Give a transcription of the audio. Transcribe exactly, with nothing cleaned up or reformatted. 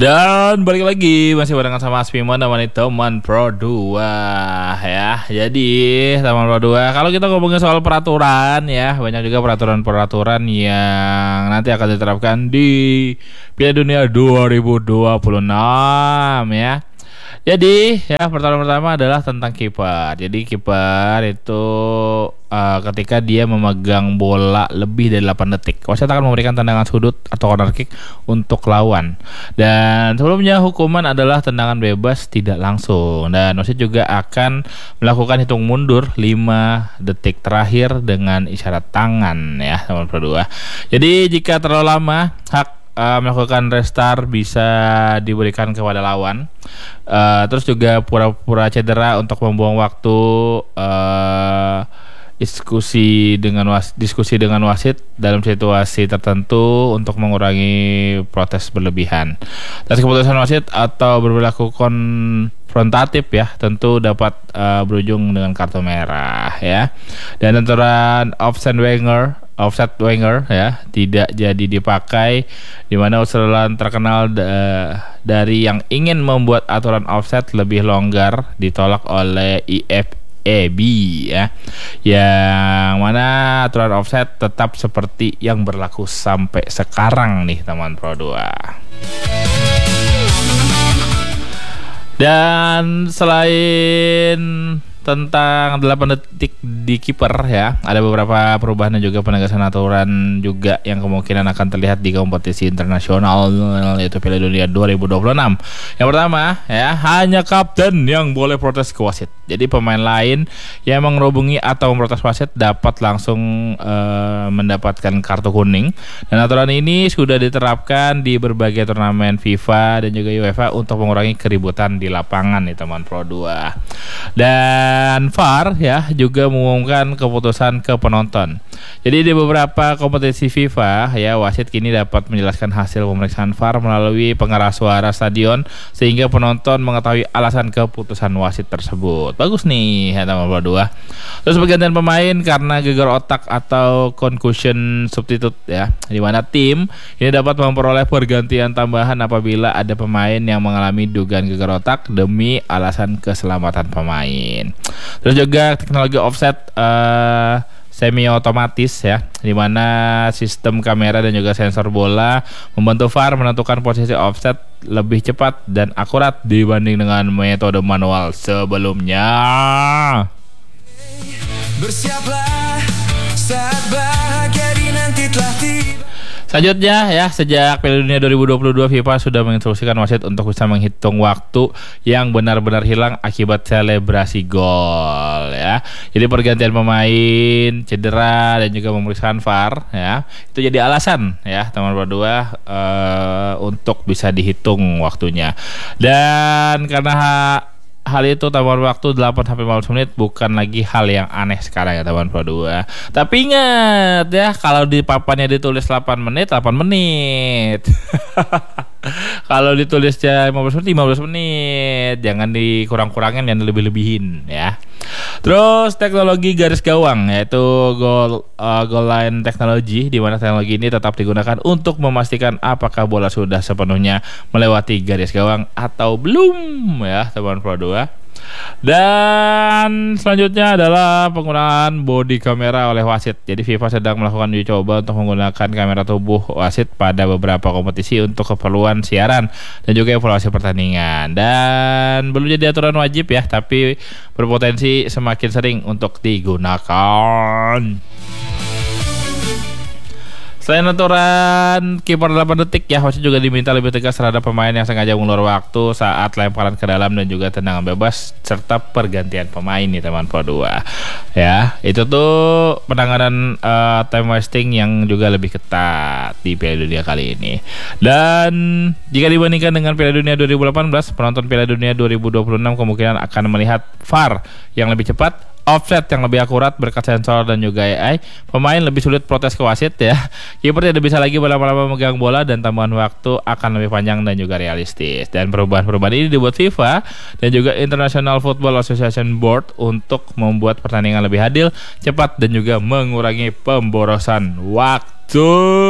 Dan balik lagi masih barengan sama Aspimon namanya teman Pro dua ya. Jadi teman Pro dua, kalau kita ngomongin soal peraturan ya, banyak juga peraturan-peraturan yang nanti akan diterapkan di Piala Dunia dua ribu dua puluh enam ya. Jadi ya pertama-tama adalah tentang kiper. Jadi kiper itu uh, ketika dia memegang bola lebih dari delapan detik, wasit akan memberikan tendangan sudut atau corner kick untuk lawan. Dan sebelumnya hukuman adalah tendangan bebas tidak langsung. Dan wasit juga akan melakukan hitung mundur lima detik terakhir dengan isyarat tangan ya teman Pro dua. Jadi jika terlalu lama, hak Uh, melakukan restart bisa diberikan kepada lawan. Uh, terus juga pura-pura cedera untuk membuang waktu uh, diskusi dengan was, diskusi dengan wasit dalam situasi tertentu untuk mengurangi protes berlebihan. Dan keputusan wasit atau berlaku konfrontatif ya tentu dapat uh, berujung dengan kartu merah ya. Dan aturan offside winger offset winger ya tidak jadi dipakai, di mana usulan terkenal da- dari yang ingin membuat aturan offset lebih longgar ditolak oleh I F A B ya, yang mana aturan offset tetap seperti yang berlaku sampai sekarang nih teman Pro dua. Dan selain tentang delapan detik di kiper ya, ada beberapa perubahan dan juga penegasan aturan juga yang kemungkinan akan terlihat di kompetisi internasional yaitu Piala Dunia dua ribu dua puluh enam. Yang pertama ya, hanya kapten yang boleh protes ke wasit. Jadi pemain lain yang mengerubungi atau memprotes wasit dapat langsung uh, mendapatkan kartu kuning. Dan aturan ini sudah diterapkan di berbagai turnamen FIFA dan juga UEFA untuk mengurangi keributan di lapangan nih teman Pro dua. Dan V A R ya juga mengumumkan keputusan ke penonton. Jadi di beberapa kompetisi FIFA ya, wasit kini dapat menjelaskan hasil pemeriksaan V A R melalui pengeras suara stadion sehingga penonton mengetahui alasan keputusan wasit tersebut. Bagus nih ya teman Pro dua. Terus pergantian pemain karena gegar otak atau concussion substitute ya, di mana tim ini dapat memperoleh pergantian tambahan apabila ada pemain yang mengalami dugaan gegar otak demi alasan keselamatan pemain. Terus juga teknologi offset uh, semi otomatis ya, di mana sistem kamera dan juga sensor bola membantu V A R menentukan posisi offset lebih cepat dan akurat dibanding dengan metode manual sebelumnya. Bersiaplah saat bahagia di nanti telah tiba. Selanjutnya ya, sejak Piala Dunia dua ribu dua puluh dua FIFA sudah menginstruksikan wasit untuk bisa menghitung waktu yang benar-benar hilang akibat selebrasi gol ya. Jadi pergantian pemain, cedera dan juga pemeriksaan V A R ya, itu jadi alasan ya teman Pro dua uh, untuk bisa dihitung waktunya. Dan karena ha- hal itu tambahan waktu delapan sampai lima belas menit bukan lagi hal yang aneh sekarang ya teman Pro dua. Tapi ingat ya, kalau di papannya ditulis delapan menit, delapan menit. Kalau ditulisnya lima belas menit, lima belas menit. Jangan dikurang-kurangin, jangan lebih-lebihin ya. Terus teknologi garis gawang yaitu goal uh, goal line technology, di mana teknologi ini tetap digunakan untuk memastikan apakah bola sudah sepenuhnya melewati garis gawang atau belum ya teman Pro dua. Dan selanjutnya adalah penggunaan body kamera oleh wasit. Jadi FIFA sedang melakukan uji coba untuk menggunakan kamera tubuh wasit pada beberapa kompetisi untuk keperluan siaran dan juga evaluasi pertandingan. Dan belum jadi aturan wajib ya, tapi berpotensi semakin sering untuk digunakan. Selain aturan kiper delapan detik ya, wasit juga diminta lebih tegas terhadap pemain yang sengaja mengulur waktu saat lemparan ke dalam dan juga tendangan bebas serta pergantian pemain nih teman Pro dua. Ya, itu tuh penanganan uh, time wasting yang juga lebih ketat di Piala Dunia kali ini. Dan jika dibandingkan dengan Piala Dunia dua ribu delapan belas, penonton Piala Dunia dua ribu dua puluh enam kemungkinan akan melihat V A R yang lebih cepat, offset yang lebih akurat berkat sensor dan juga A I. Pemain lebih sulit protes ke wasit ya. Kiper tidak bisa lagi berlama-lama memegang bola dan tambahan waktu akan lebih panjang dan juga realistis. Dan perubahan-perubahan ini dibuat FIFA dan juga International Football Association Board untuk membuat pertandingan lebih adil, cepat dan juga mengurangi pemborosan waktu.